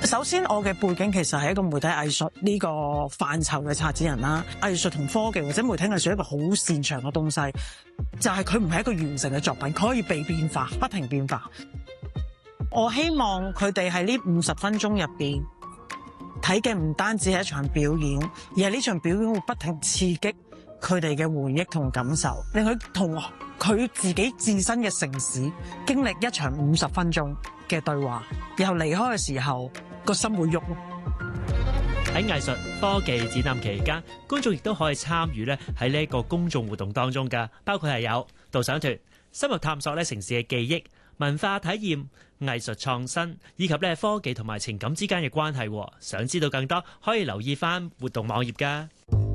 首先，我嘅背景其實係一個媒體藝術呢個範疇嘅策展人啦。藝術同科技或者媒體藝術一個好擅長嘅東西，就係佢唔係一個完成嘅作品，佢可以被變化，不停變化。我希望佢哋喺呢50分鐘入邊睇嘅唔單止係一場表演，而係呢場表演會不停刺激佢哋嘅回憶同感受，令佢同佢自己自身嘅城市經歷一場50分鐘嘅對話，然後離開嘅時候個心會喐。 喺藝術科技展覽期間，觀眾亦都可以參與咧喺呢一個公眾活動當中㗎，包括係有導賞團、深入探索咧城市嘅記憶、文化體驗、藝術創新以及咧科技同埋情感之間嘅關係。想知道更多，可以留意返活動網頁㗎。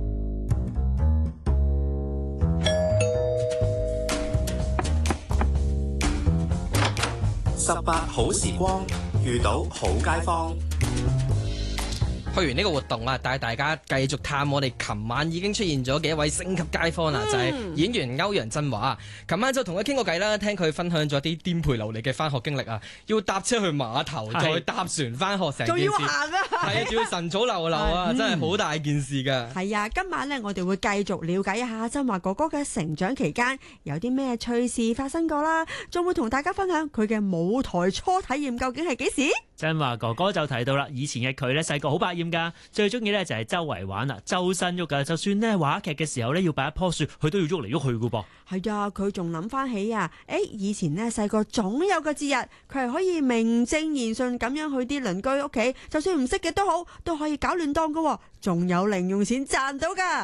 18好時光，遇到好街坊。 去完呢個活動啊，帶大家繼續探我哋琴晚已經出現咗嘅一位星級街坊啦，就係演員歐陽震華。琴晚就同佢傾過偈啦，聽佢分享咗啲顛沛流離嘅翻學經歷啊，要搭車去碼頭，再搭船翻學，成件事仲要行啊，係啊，仲要晨早流流啊，真係好大件事㗎。 係啊，今晚呢，我哋會繼續了解一下震華哥哥嘅成長期間有啲咩趣事發生過啦，仲會同大家分享佢嘅舞台初體驗究竟係幾時。 震華哥哥就提到啦，以前嘅佢咧細個好百厭㗎，最中意咧就係周圍玩啦，周身喐㗎，就算咧話劇嘅時候咧要擺一棵樹，佢都要喐嚟喐去㗎噃。 係啊，佢仲諗翻起啊，以前呢細個總有個節日，佢係可以名正言順咁樣去啲鄰居屋企，就算唔識嘅都好，都可以搞亂檔㗎，仲有零用錢賺到㗎。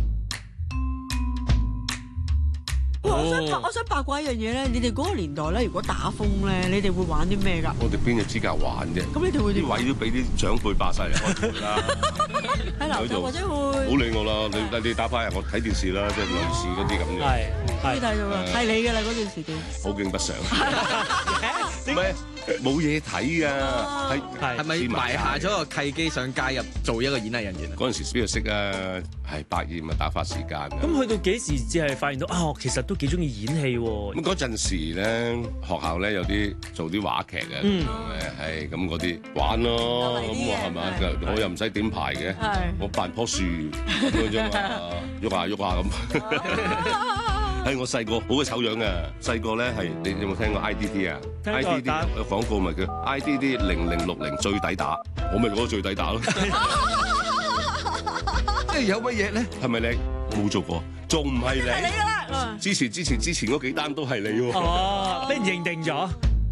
我想八卦一樣嘢咧，你哋嗰個年代咧，如果打風咧，你哋會玩啲咩㗎？ 我哋邊有資格玩啫？ 咁你哋會點？ 啲位都俾啲長輩霸晒嚟開會啦。 喺樓上或者會唔好理我啦，你打牌啊，我睇電視啦，即係類似嗰啲咁嘅。 係睇到啦，係你㗎啦嗰段時間。 好景不常。唔係冇嘢睇啊！ 係咪埋下咗個契機想加入做一個演藝人員？ 嗰陣時邊度識啊？係百厭啊，打發時間。 咁去到幾時至係發現到啊？其實都幾中意演戲喎。 咁嗰陣時咧，學校咧有啲做啲話劇嘅，係咁嗰啲玩咯。咁我係咪？我又唔使點排嘅，我扮棵樹咁樣啫嘛，喐下喐下咁。我細個好鬼醜樣嘅，細個咧係你有冇聽過 IDD 啊？IDD 有廣告咪叫 IDD 0060最抵打，我咪嗰個最抵打咯。即係有乜嘢咧？係咪你？我冇做過，仲唔係你？係你㗎啦！之前嗰幾單都係你喎。 哦，俾人認定咗。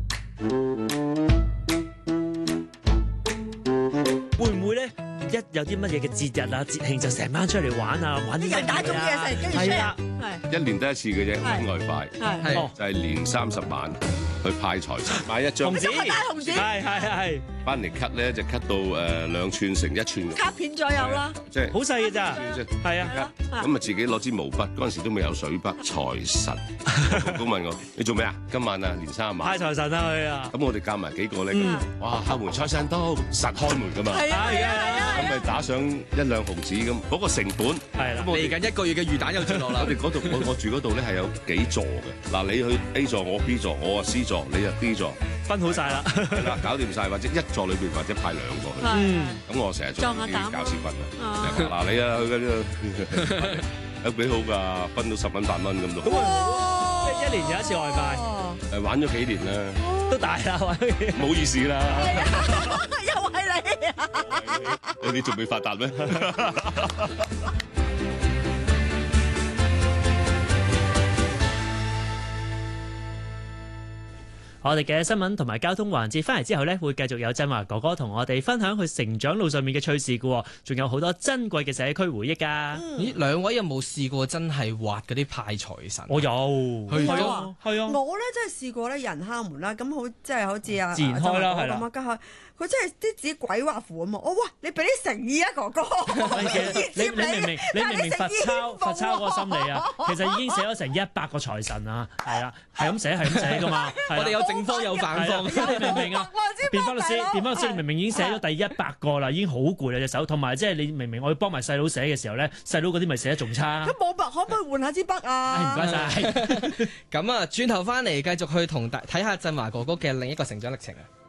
會唔會咧？一有啲乜嘢嘅節日啊、節慶就成班出嚟玩啊，玩啲人打中嘢食，跟住出啊！ 一年得一次嘅啫，外快就係年30晚去派財神，買一張紅紙，係翻嚟 cut 咧就 cut 到2寸乘1寸卡片左右啦， 即係好細嘅咋，係啊， 咁啊自己攞支毛筆，嗰陣時都未有水筆，財神都問我你做咩啊？今晚啊年30晚派財神啊佢啊， 咁我哋夾埋幾個咧，哇敲門財神到，實開門噶嘛， 係啊， 咁咪打上1兩毫紙咁，嗰個成本係啦， 嚟緊1個月嘅魚蛋又出落啦。 我哋嗰度我住嗰度咧係有幾座嘅，嗱你去 A 座，我 B 座，我啊 C 座，你啊 D 座， 分好晒啦， 嗱搞掂晒，或者一座裏邊或者派2個去，咁我成日做啲搞屎棍啊，嗱你啊去嗰啲有幾好㗎，分到10蚊8蚊咁咯， 即係1年有一次外快， 玩咗幾年啦， 都大啦玩咗幾年， 唔好意思啦， 又係你啊！ 你仲未發達咩？ 我哋嘅新聞同埋交通環節翻嚟之後呢，會繼續有震華哥哥同我哋分享佢成長路上面嘅趣事嘅，仲有好多珍貴嘅社區回憶㗎。 咦，兩位有冇試過真係畫嗰啲派財神？ 我有， 係啊， 係啊， 我咧真係試過咧人敲門啦，咁好即係好似啊自然開啦，係啦， 咁啊，家下佢真係啲紙鬼畫符啊嘛！我哇，你俾啲誠意啊，哥哥！ 你明唔明罰抄嗰個心理啊？其實已經寫咗成100個財神啊，係啊，係咁寫噶嘛。 我哋有正方有反方， 你明唔明啊？變翻律師，你明明已經寫咗第100個啦，已經好攰啦隻手，同埋即係你明明我要幫埋細佬寫嘅時候咧，細佬嗰啲咪寫得仲差。 咁冇筆，可唔可以換下支筆啊？ 唔該晒。 咁啊，轉頭翻嚟繼續去同睇下震華哥哥嘅另一個成長歷程啊！